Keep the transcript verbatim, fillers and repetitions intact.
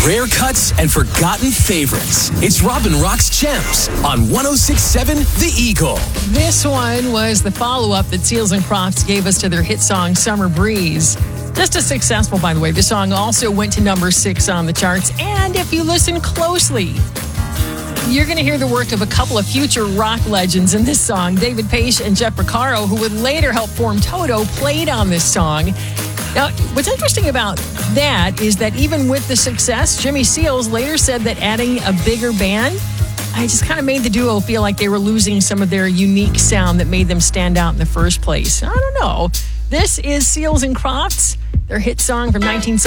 rare cuts and forgotten favorites. It's Robin Rock's Gems on one oh six point seven The Eagle. This one was the follow-up that Seals and Crofts gave us to their hit song, Summer Breeze. Just as successful, by the way. The song also went to number six on the charts. And if you listen closely, you're going to hear the work of a couple of future rock legends in this song. David Paich and Jeff Porcaro, who would later help form Toto, played on this song. Now, what's interesting about that is that even with the success, Jimmy Seals later said that adding a bigger band, I just kind of made the duo feel like they were losing some of their unique sound that made them stand out in the first place. I don't know. This is Seals and Crofts, their hit song from nineteen seventy.